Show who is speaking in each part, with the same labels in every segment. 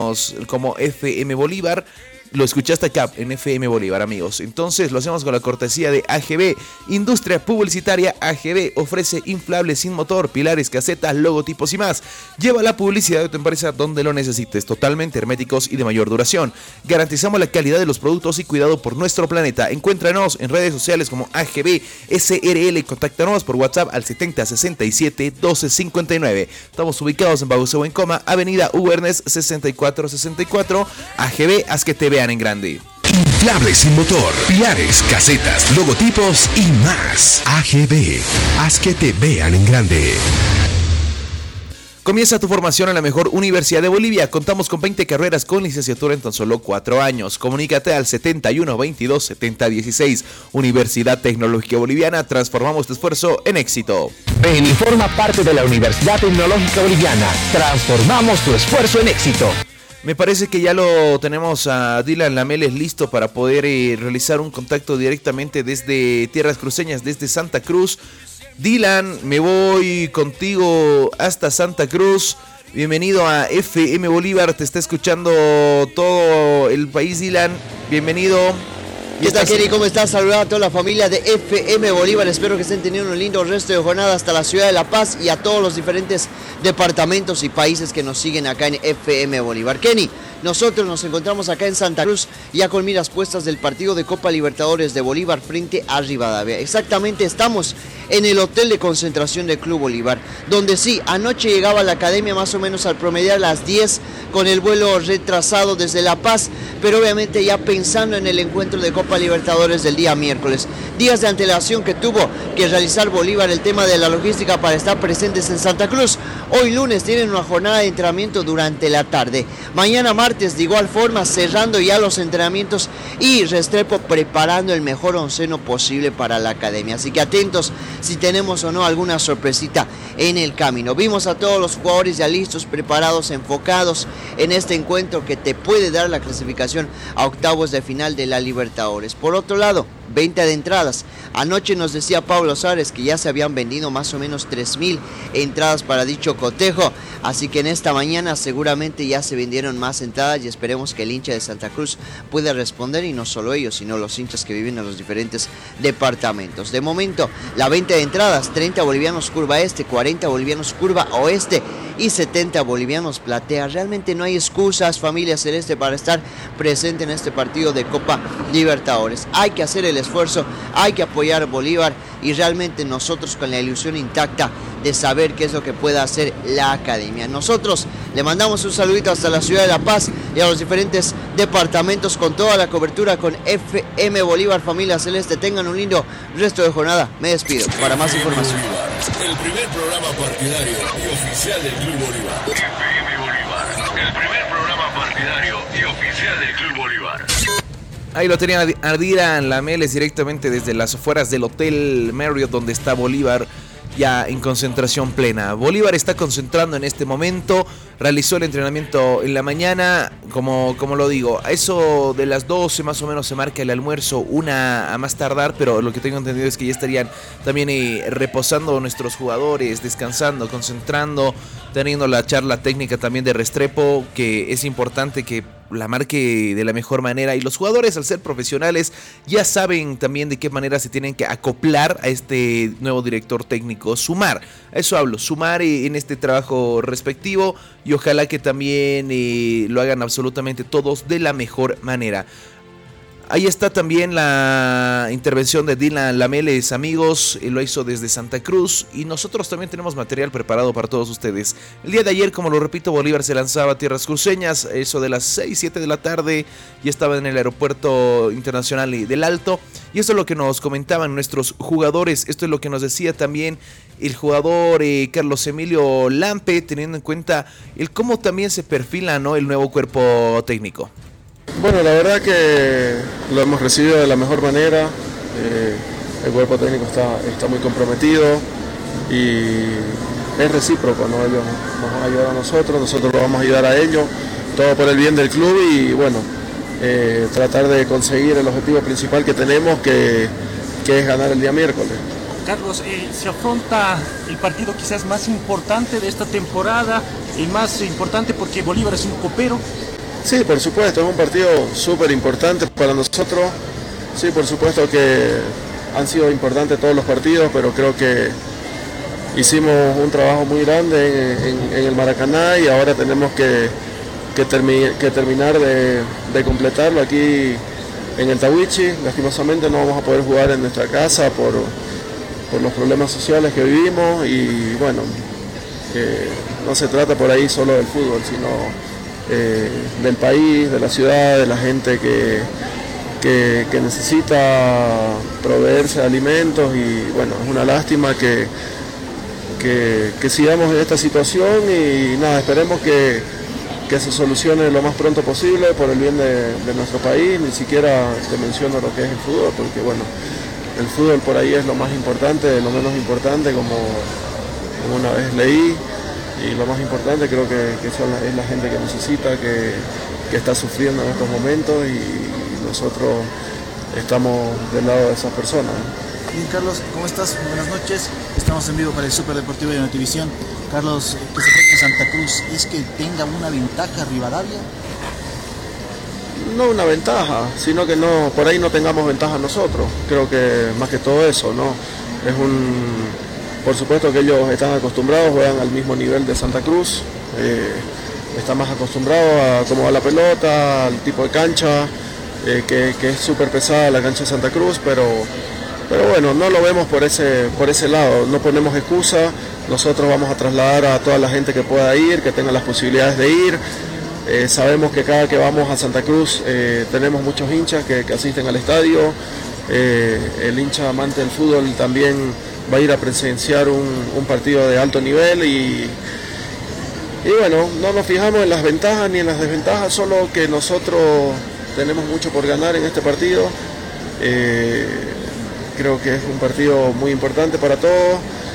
Speaker 1: escucharnos como FM Bolívar. Lo escuchaste acá en FM Bolívar, amigos. Entonces lo hacemos con la cortesía de AGB, Industria Publicitaria. AGB ofrece inflables sin motor, pilares, casetas, logotipos y más. Lleva la publicidad de tu empresa donde lo necesites, totalmente herméticos y de mayor duración. Garantizamos la calidad de los productos y cuidado por nuestro planeta. Encuéntranos en redes sociales como AGB SRL. Contáctanos por WhatsApp al 7067 1259. Estamos ubicados en Bauseo en Coma, Avenida Hugo Ernest 6464. AGB, haz que te vean en grande.
Speaker 2: Inflables sin motor, pilares, casetas, logotipos y más. AGB, haz que te vean en grande.
Speaker 1: Comienza tu formación en la mejor universidad de Bolivia. Contamos con 20 carreras con licenciatura en tan solo 4 años. Comunícate al 71 22 70 16. Universidad Tecnológica Boliviana. Transformamos tu esfuerzo en éxito.
Speaker 3: Ven y forma parte de la Universidad Tecnológica Boliviana. Transformamos tu esfuerzo en éxito.
Speaker 1: Me parece que ya lo tenemos a Dylan Lameles listo para poder realizar un contacto directamente desde tierras cruceñas, desde Santa Cruz. Dylan, me voy contigo hasta Santa Cruz. Bienvenido a FM Bolívar, te está escuchando todo el país, Dylan. Bienvenido.
Speaker 4: ¿Qué tal, Kenny? ¿Cómo estás? Saludar a toda la familia de FM Bolívar. Espero que estén teniendo un lindo resto de jornada hasta la ciudad de La Paz y a todos los diferentes departamentos y países que nos siguen acá en FM Bolívar. Kenny, nosotros nos encontramos acá en Santa Cruz ya con miras puestas del partido de Copa Libertadores de Bolívar frente a Rivadavia. Exactamente, estamos en el hotel de concentración del Club Bolívar, donde sí, anoche llegaba a la academia más o menos al promediar las 10 con el vuelo retrasado desde La Paz, pero obviamente ya pensando en el encuentro de Copa Libertadores del día miércoles. Días de antelación que tuvo que realizar Bolívar el tema de la logística para estar presentes en Santa Cruz. Hoy lunes tienen una jornada de entrenamiento durante la tarde. Mañana martes de igual forma cerrando ya los entrenamientos y Restrepo preparando el mejor onceno posible para la academia. Así que atentos si tenemos o no alguna sorpresita en el camino. Vimos a todos los jugadores ya listos, preparados, enfocados en este encuentro que te puede dar la clasificación a octavos de final de la Libertadores. Por otro lado, venta de entradas. Anoche nos decía Pablo Suárez que ya se habían vendido más o menos 3,000 entradas para dicho cotejo, así que en esta mañana seguramente ya se vendieron más entradas y esperemos que el hincha de Santa Cruz pueda responder, y no solo ellos, sino los hinchas que viven en los diferentes departamentos. De momento, la venta de entradas, 30 bolivianos curva este, 40 bolivianos curva oeste y 70 bolivianos platea. Realmente no hay excusas, familia celeste, para estar presente en este partido de Copa Libertadores. Hay que hacer el esfuerzo, hay que apoyar a Bolívar y realmente nosotros con la ilusión intacta de saber qué es lo que puede hacer la academia. Nosotros le mandamos un saludito hasta la ciudad de La Paz y a los diferentes departamentos con toda la cobertura con FM Bolívar. Familia celeste, tengan un lindo resto de jornada. Me despido. Para más información,
Speaker 5: el primer programa partidario y oficial del Club Bolívar. FM Bolívar, el primer programa partidario y oficial del Club Bolívar.
Speaker 1: Ahí lo tenían a Dylan Lameles directamente desde las afueras del Hotel Marriott, donde está Bolívar ya en concentración plena. Bolívar está concentrando en este momento, realizó el entrenamiento en la mañana, como lo digo, a eso de las 12 más o menos se marca el almuerzo, una a más tardar, pero lo que tengo entendido es que ya estarían también reposando nuestros jugadores, descansando, concentrando, teniendo la charla técnica también de Restrepo, que es importante que la marque de la mejor manera, y los jugadores, al ser profesionales, ya saben también de qué manera se tienen que acoplar a este nuevo director técnico, sumar, a eso hablo, sumar en este trabajo respectivo, y ojalá que también lo hagan absolutamente todos de la mejor manera. Ahí está también la intervención de Dylan Lameles, amigos, lo hizo desde Santa Cruz y nosotros también tenemos material preparado para todos ustedes. El día de ayer, como lo repito, Bolívar se lanzaba a tierras cruceñas, eso de las 6, 7 de la tarde, ya estaba en el aeropuerto internacional del Alto, y esto es lo que nos comentaban nuestros jugadores, esto es lo que nos decía también el jugador Carlos Emilio Lampe, teniendo en cuenta el cómo también se perfila, ¿no?, el nuevo cuerpo técnico.
Speaker 6: Bueno, la verdad que lo hemos recibido de la mejor manera, el cuerpo técnico está muy comprometido y es recíproco, ¿no? Ellos nos van a ayudar a nosotros lo vamos a ayudar a ellos, todo por el bien del club y bueno, tratar de conseguir el objetivo principal que tenemos, que es ganar el día miércoles.
Speaker 7: Carlos, se afronta el partido quizás más importante de esta temporada, el más importante porque Bolívar es un copero.
Speaker 6: Sí, por supuesto, es un partido súper importante para nosotros. Sí, por supuesto que han sido importantes todos los partidos, pero creo que hicimos un trabajo muy grande en el Maracaná y ahora tenemos que terminar de completarlo aquí en el Tawichi. Lastimosamente no vamos a poder jugar en nuestra casa por los problemas sociales que vivimos y bueno, no se trata por ahí solo del fútbol, sino del país, de la ciudad, de la gente que necesita proveerse de alimentos y bueno, es una lástima que sigamos en esta situación y nada, esperemos que se solucione lo más pronto posible por el bien de nuestro país. Ni siquiera te menciono lo que es el fútbol, porque bueno, el fútbol por ahí es lo más importante, lo menos importante, como una vez leí, y lo más importante creo que es la gente que necesita, que está sufriendo en estos momentos y nosotros estamos del lado de esas personas.
Speaker 8: Bien, Carlos, ¿cómo estás? Buenas noches. Estamos en vivo para el Super Deportivo de Notivisión. Carlos, que se juegue en Santa Cruz, ¿es que tenga una ventaja Rivadavia?
Speaker 6: No una ventaja, sino que no, por ahí no tengamos ventaja nosotros. Creo que más que todo eso, ¿no? Por supuesto que ellos están acostumbrados, juegan al mismo nivel de Santa Cruz, están más acostumbrados a cómo va la pelota, al tipo de cancha, que es súper pesada la cancha de Santa Cruz, pero bueno, no lo vemos por ese lado, no ponemos excusa, nosotros vamos a trasladar a toda la gente que pueda ir, que tenga las posibilidades de ir. Sabemos que cada que vamos a Santa Cruz tenemos muchos hinchas que asisten al estadio, el hincha amante del fútbol también va a ir a presenciar un partido de alto nivel y bueno, no nos fijamos en las ventajas ni en las desventajas, solo que nosotros tenemos mucho por ganar en este partido. Creo que es un partido muy importante para todos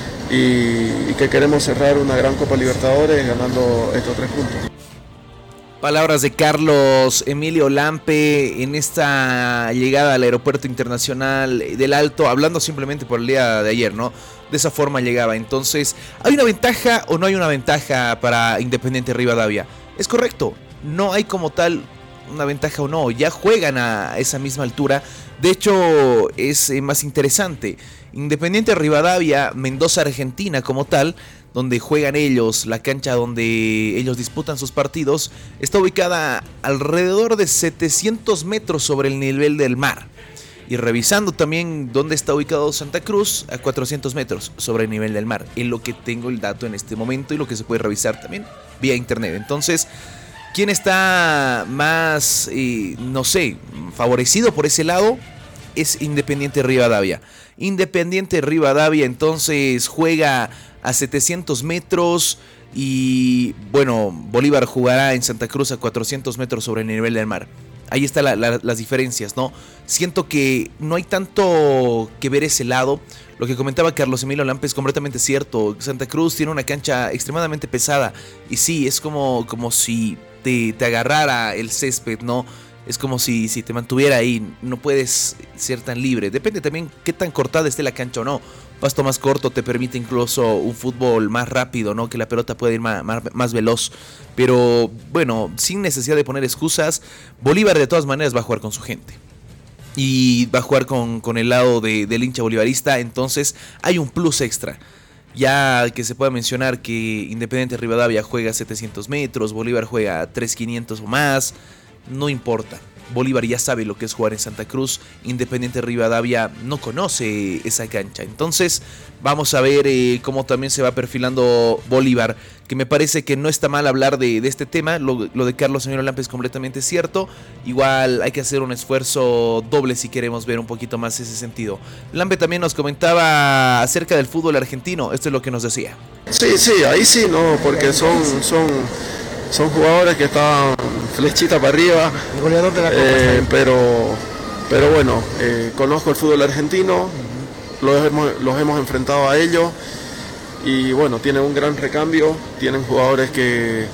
Speaker 6: y que queremos cerrar una gran Copa Libertadores ganando estos 3 puntos.
Speaker 1: Palabras de Carlos Emilio Lampe en esta llegada al Aeropuerto Internacional del Alto, hablando simplemente por el día de ayer, ¿no? De esa forma llegaba. Entonces, ¿hay una ventaja o no hay una ventaja para Independiente Rivadavia? Es correcto, no hay como tal una ventaja o no, ya juegan a esa misma altura. De hecho, es más interesante. Independiente Rivadavia, Mendoza, Argentina como tal, donde juegan ellos, la cancha donde ellos disputan sus partidos, está ubicada alrededor de 700 metros sobre el nivel del mar. Y revisando también dónde está ubicado Santa Cruz, a 400 metros sobre el nivel del mar. Es lo que tengo el dato en este momento y lo que se puede revisar también vía internet. Entonces, ¿quién está más, favorecido por ese lado? Es Independiente Rivadavia. Independiente Rivadavia entonces juega a 700 metros y bueno, Bolívar jugará en Santa Cruz a 400 metros sobre el nivel del mar. Ahí están las diferencias, ¿no? Siento que no hay tanto que ver ese lado. Lo que comentaba Carlos Emilio Lampe es completamente cierto. Santa Cruz tiene una cancha extremadamente pesada y sí, es como si te agarrara el césped, ¿no? Es como si te mantuviera ahí, no puedes ser tan libre. Depende también qué tan cortada esté la cancha o no. Pasto más corto te permite incluso un fútbol más rápido, ¿no? Que la pelota puede ir más veloz. Pero bueno, sin necesidad de poner excusas, Bolívar de todas maneras va a jugar con su gente. Y va a jugar con el lado del hincha bolivarista, entonces hay un plus extra. Ya que se pueda mencionar que Independiente Rivadavia juega a 700 metros, Bolívar juega a 3.500 o más. No importa, Bolívar ya sabe lo que es jugar en Santa Cruz, Independiente Rivadavia no conoce esa cancha. Entonces vamos a ver cómo también se va perfilando Bolívar, que me parece que no está mal hablar de este tema. Lo de Carlos Emilio Lampe es completamente cierto. Igual hay que hacer un esfuerzo doble si queremos ver un poquito más ese sentido. Lampe también nos comentaba acerca del fútbol argentino, esto es lo que nos decía.
Speaker 6: Sí, ahí sí, no, porque son jugadores que están flechita para arriba,
Speaker 8: el goleador de la Copa,
Speaker 6: pero bueno, conozco el fútbol argentino, los hemos enfrentado a ellos y bueno, tienen un gran recambio, tienen jugadores que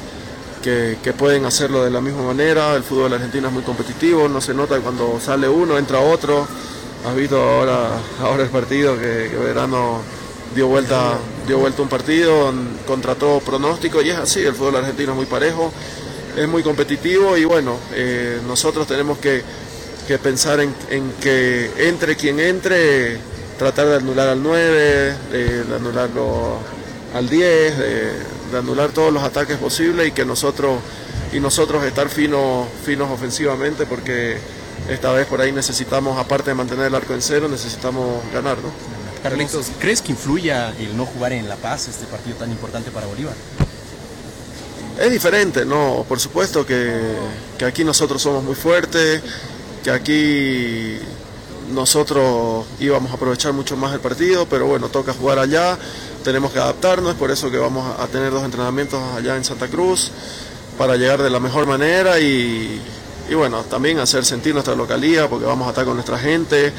Speaker 6: pueden hacerlo de la misma manera. El fútbol argentino es muy competitivo, no se nota cuando sale uno, entra otro. Has visto ahora el partido que Belgrano dio vuelta un partido contra todo pronóstico, y es así, el fútbol argentino es muy parejo es muy competitivo y bueno, nosotros tenemos que pensar en que entre quien entre, tratar de anular al 9, de anularlo al 10, de anular todos los ataques posibles y que nosotros estar finos ofensivamente, porque esta vez por ahí necesitamos, aparte de mantener el arco en cero, necesitamos ganar, ¿no?
Speaker 9: Carlitos, ¿crees que influya el no jugar en La Paz este partido tan importante para Bolívar?
Speaker 6: Es diferente, ¿no? Por supuesto que aquí nosotros somos muy fuertes, que aquí nosotros íbamos a aprovechar mucho más el partido, pero bueno, toca jugar allá, tenemos que adaptarnos, por eso que vamos a tener 2 entrenamientos allá en Santa Cruz para llegar de la mejor manera y bueno, también hacer sentir nuestra localía, porque vamos a estar con nuestra gente,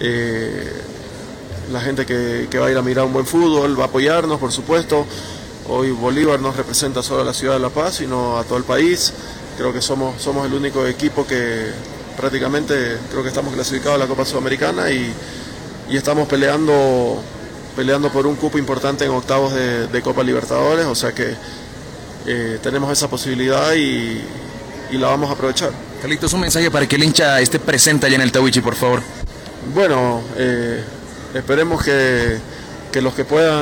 Speaker 6: la gente que va a ir a mirar un buen fútbol, va a apoyarnos, por supuesto. Hoy Bolívar no representa solo a la ciudad de La Paz, sino a todo el país. Creo que somos el único equipo que prácticamente creo que estamos clasificados a la Copa Sudamericana y estamos peleando por un cupo importante en octavos de Copa Libertadores, o sea que tenemos esa posibilidad y la vamos a aprovechar.
Speaker 9: Carlitos, un mensaje para que el hincha esté presente allá en el Tahuichi, por favor.
Speaker 6: Bueno, esperemos que los que puedan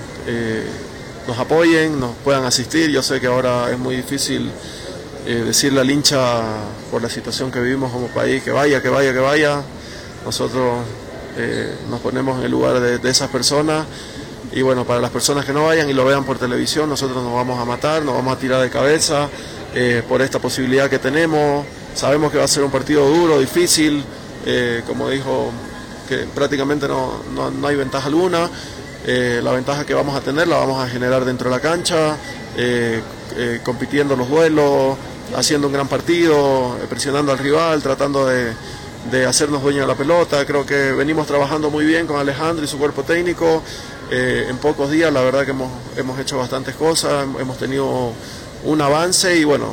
Speaker 6: nos apoyen, nos puedan asistir. Yo sé que ahora es muy difícil decirle al hincha por la situación que vivimos como país que vaya. Nosotros nos ponemos en el lugar de esas personas y bueno, para las personas que no vayan y lo vean por televisión, nosotros nos vamos a matar, nos vamos a tirar de cabeza por esta posibilidad que tenemos. Sabemos que va a ser un partido duro, difícil, como dijo, que prácticamente no hay ventaja alguna. La ventaja que vamos a tener la vamos a generar dentro de la cancha, compitiendo los duelos, haciendo un gran partido, presionando al rival, tratando de hacernos dueños de la pelota. Creo que venimos trabajando muy bien con Alejandro y su cuerpo técnico. En pocos días la verdad que hemos hecho bastantes cosas, hemos tenido un avance y bueno,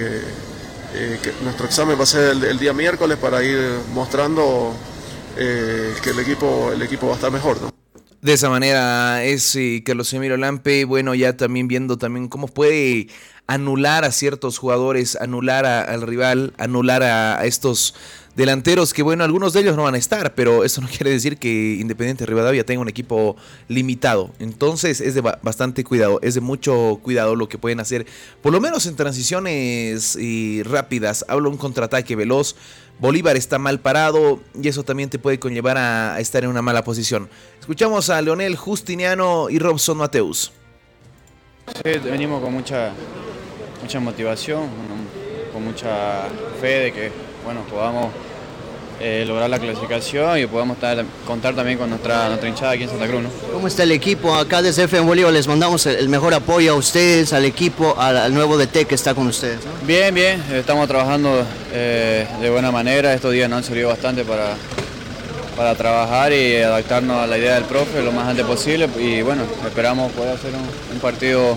Speaker 6: que nuestro examen va a ser el día miércoles para ir mostrando que el equipo va a estar mejor, ¿no?
Speaker 1: De esa manera es Carlos Emilio Lampe, bueno, ya también viendo también cómo puede anular a ciertos jugadores, anular al rival, anular a estos delanteros que bueno, algunos de ellos no van a estar, pero eso no quiere decir que Independiente Rivadavia tenga un equipo limitado. Entonces es de bastante cuidado, es de mucho cuidado lo que pueden hacer, por lo menos en transiciones rápidas. Hablo un contraataque veloz. Bolívar está mal parado y eso también te puede conllevar a estar en una mala posición. Escuchamos a Leonel Justiniano y Robson Mateus.
Speaker 10: Sí, venimos con mucha motivación, con mucha fe de que bueno, podamos lograr la clasificación y podamos contar también con nuestra hinchada aquí en Santa Cruz, ¿no?
Speaker 4: ¿Cómo está el equipo? Acá desde FM Bolívar les mandamos el mejor apoyo a ustedes, al equipo, al nuevo DT que está con ustedes, ¿no?
Speaker 10: Bien, estamos trabajando de buena manera. Estos días nos han servido bastante para trabajar y adaptarnos a la idea del profe lo más antes posible y bueno, esperamos poder hacer un partido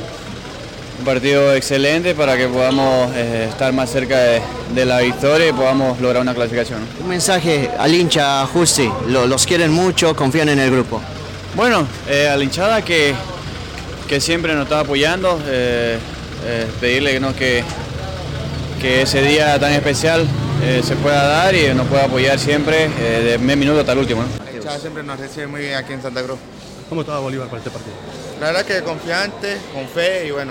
Speaker 10: excelente para que podamos estar más cerca de la victoria y podamos lograr una clasificación, ¿no? Un
Speaker 4: mensaje al hincha Justi, los quieren mucho, confían en el grupo.
Speaker 10: Bueno, a la hinchada que siempre nos está apoyando, pedirle, ¿no?, que ese día tan especial se pueda dar y nos pueda apoyar siempre de medio minuto hasta el último, ¿no?
Speaker 11: La hinchada siempre nos recibe muy bien aquí en Santa Cruz.
Speaker 12: ¿Cómo estaba Bolívar para este partido?
Speaker 11: La verdad que confiante, con fe y bueno,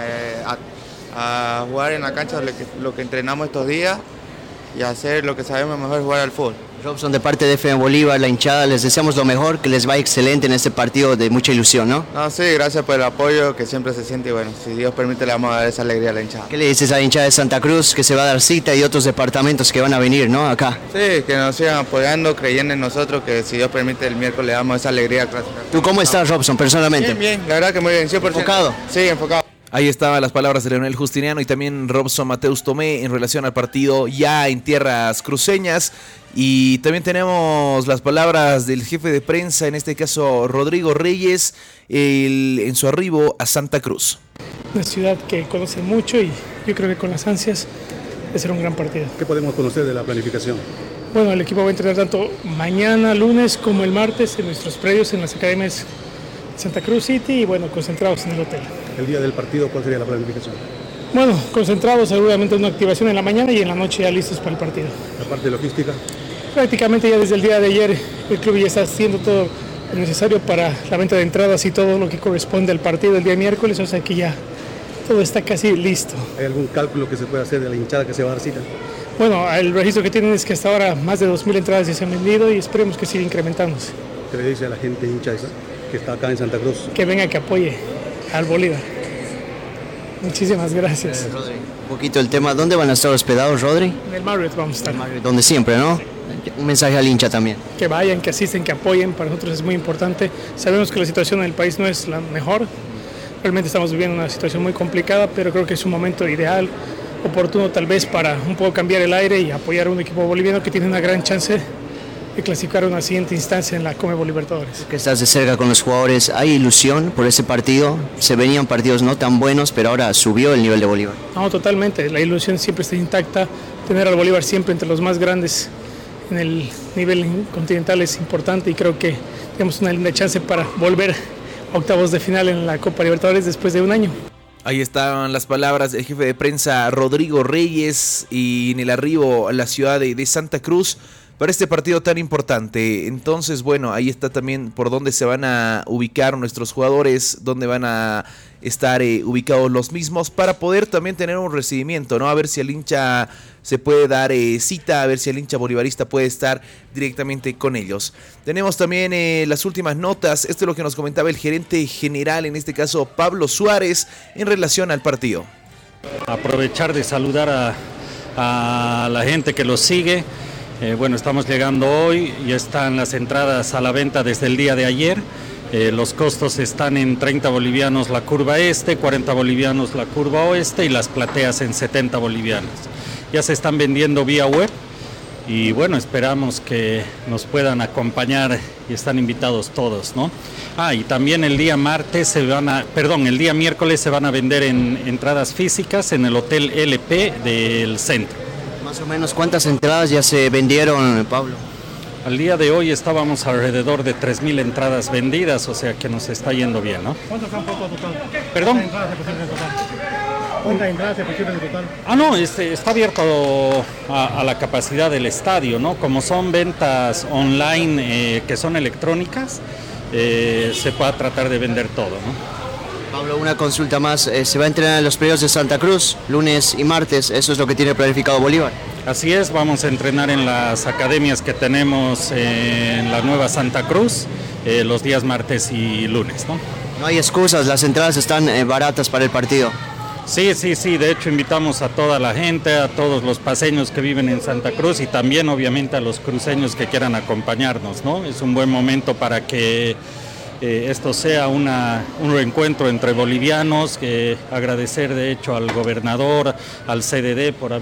Speaker 11: a jugar en la cancha lo que entrenamos estos días y hacer lo que sabemos mejor, jugar al fútbol.
Speaker 4: Robson, de parte de FM Bolívar, la hinchada, les deseamos lo mejor, que les vaya excelente en este partido de mucha ilusión, ¿no?
Speaker 11: No, sí, gracias por el apoyo que siempre se siente y bueno, si Dios permite le vamos a dar esa alegría a la hinchada.
Speaker 4: ¿Qué le dices a la hinchada de Santa Cruz que se va a dar cita y otros departamentos que van a venir, ¿no? Acá.
Speaker 11: Sí, que nos sigan apoyando, creyendo en nosotros, que si Dios permite el miércoles le damos esa alegría clásica.
Speaker 4: ¿Tú cómo estás, Robson, personalmente?
Speaker 11: Bien, la verdad que muy bien, 100%.
Speaker 4: ¿Enfocado?
Speaker 11: Sí, enfocado.
Speaker 1: Ahí estaban las palabras de Leonel Justiniano y también Robson Mateus Tomé en relación al partido ya en tierras cruceñas. Y también tenemos las palabras del jefe de prensa, en este caso Rodrigo Reyes, en su arribo a Santa Cruz.
Speaker 13: Una ciudad que conoce mucho y yo creo que con las ansias de ser un gran partido.
Speaker 12: ¿Qué podemos conocer de la planificación?
Speaker 13: Bueno, el equipo va a entrenar tanto mañana, lunes, como el martes en nuestros predios en las academias Santa Cruz City y bueno, concentrados en el hotel.
Speaker 12: El día del partido, ¿cuál sería la planificación?
Speaker 13: Bueno, concentrados, seguramente una activación en la mañana y en la noche ya listos para el partido.
Speaker 12: La parte logística.
Speaker 13: Prácticamente ya desde el día de ayer el club ya está haciendo todo lo necesario para la venta de entradas y todo lo que corresponde al partido el día miércoles, o sea que ya todo está casi listo.
Speaker 12: ¿Hay algún cálculo que se puede hacer de la hinchada que se va a dar cita?
Speaker 13: Bueno, el registro que tienen es que hasta ahora más de 2.000 entradas ya se han vendido y esperemos que siga incrementándose.
Speaker 12: ¿Qué le dice a la gente hincha esa que está acá en Santa Cruz?
Speaker 13: Que venga, que apoye al Bolívar. Muchísimas gracias.
Speaker 4: Rodri, un poquito el tema, ¿dónde van a estar hospedados, Rodri?
Speaker 13: En el Marriott vamos a estar.
Speaker 4: Donde siempre, ¿no? Un mensaje al hincha también.
Speaker 13: Que vayan, que asisten, que apoyen, para nosotros es muy importante. Sabemos que la situación en el país no es la mejor, realmente estamos viviendo una situación muy complicada, pero creo que es un momento ideal, oportuno tal vez para un poco cambiar el aire y apoyar a un equipo boliviano que tiene una gran chance de clasificar a una siguiente instancia en la Conmebol Libertadores.
Speaker 4: Que estás de cerca con los jugadores, ¿hay ilusión por ese partido? Se venían partidos no tan buenos, pero ahora subió el nivel de Bolívar.
Speaker 13: No, totalmente, la ilusión siempre está intacta, tener al Bolívar siempre entre los más grandes en el nivel continental es importante y creo que tenemos una linda chance para volver a octavos de final en la Copa Libertadores después de un año.
Speaker 1: Ahí estaban las palabras del jefe de prensa Rodrigo Reyes y en el arribo a la ciudad de Santa Cruz para este partido tan importante. Entonces, bueno, ahí está también por dónde se van a ubicar nuestros jugadores, dónde van a estar ubicados los mismos para poder también tener un recibimiento, ¿no? A ver si el hincha se puede dar cita, a ver si el hincha bolivarista puede estar directamente con ellos. Tenemos también las últimas notas. Esto es lo que nos comentaba el gerente general, en este caso Pablo Suárez, en relación al partido.
Speaker 14: Aprovechar de saludar a la gente que los sigue. Bueno, estamos llegando hoy, ya están las entradas a la venta desde el día de ayer. Los costos están en 30 bolivianos la curva este, 40 bolivianos la curva oeste y las plateas en 70 bolivianos. Ya se están vendiendo vía web y bueno, esperamos que nos puedan acompañar y están invitados todos, ¿no? Y también el día el día miércoles se van a vender en entradas físicas en el Hotel LP del centro.
Speaker 4: Más o menos, ¿cuántas entradas ya se vendieron, Pablo?
Speaker 14: Al día de hoy estábamos alrededor de 3.000 entradas vendidas, o sea que nos está yendo bien, ¿no?
Speaker 13: ¿Cuántos han puesto total?
Speaker 14: ¿Perdón?
Speaker 13: ¿Cuántas entradas se pusieron en total?
Speaker 14: No, está abierto a la capacidad del estadio, ¿no? Como son ventas online que son electrónicas, se puede tratar de vender todo, ¿no?
Speaker 4: Pablo, una consulta más. Se va a entrenar en los predios de Santa Cruz, lunes y martes. ¿Eso es lo que tiene planificado Bolívar?
Speaker 14: Así es, vamos a entrenar en las academias que tenemos en la nueva Santa Cruz los días martes y lunes, ¿no?
Speaker 4: No hay excusas, las entradas están baratas para el partido.
Speaker 14: Sí, de hecho invitamos a toda la gente, a todos los paseños que viven en Santa Cruz y también obviamente a los cruceños que quieran acompañarnos, ¿no? Es un buen momento para que esto sea un reencuentro entre bolivianos, agradecer de hecho al gobernador, al CDD por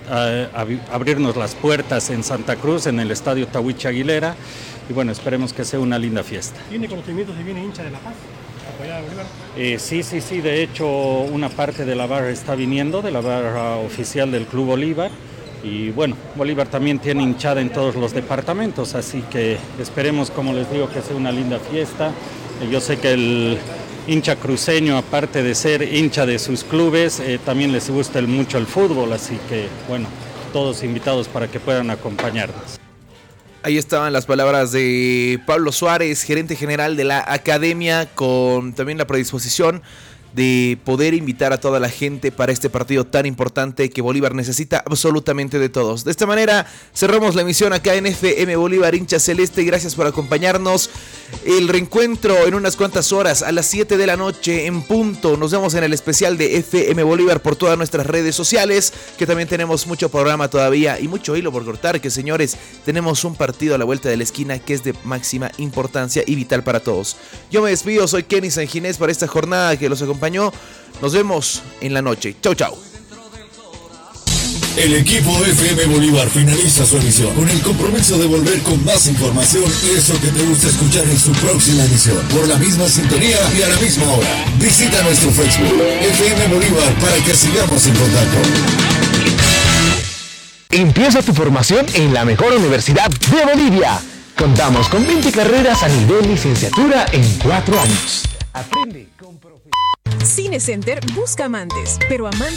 Speaker 14: abrirnos las puertas en Santa Cruz, en el estadio Tahuichi Aguilera, y bueno, esperemos que sea una linda fiesta.
Speaker 13: ¿Tiene conocimiento si viene hincha de La Paz? ¿Apoyada de Bolívar?
Speaker 14: Sí, de hecho una parte de la barra está viniendo, de la barra oficial del Club Bolívar. Y bueno, Bolívar también tiene hinchada en todos los departamentos, así que esperemos, como les digo, que sea una linda fiesta. Yo sé que el hincha cruceño, aparte de ser hincha de sus clubes, también les gusta mucho el fútbol, así que bueno, todos invitados para que puedan acompañarnos.
Speaker 1: Ahí estaban las palabras de Pablo Suárez, gerente general de la academia, con también la predisposición de poder invitar a toda la gente para este partido tan importante que Bolívar necesita absolutamente de todos. De esta manera cerramos la emisión acá en FM Bolívar hincha celeste. Gracias por acompañarnos. El reencuentro en unas cuantas horas a las 7 de la noche en punto. Nos vemos en el especial de FM Bolívar por todas nuestras redes sociales, que también tenemos mucho programa todavía y mucho hilo por cortar, que señores, tenemos un partido a la vuelta de la esquina que es de máxima importancia y vital para todos. Yo me despido, soy Kenny San Ginés para esta jornada que los acompañó. Nos vemos en la noche. Chau, chau.
Speaker 5: El equipo FM Bolívar finaliza su emisión con el compromiso de volver con más información y eso que te gusta escuchar en su próxima emisión, por la misma sintonía y a la misma hora. Visita nuestro Facebook, FM Bolívar, para que sigamos en contacto.
Speaker 3: Empieza tu formación en la mejor universidad de Bolivia. Contamos con 20 carreras a nivel licenciatura en 4 años. Aprende con profesión.
Speaker 15: Cinecenter busca amantes, pero amantes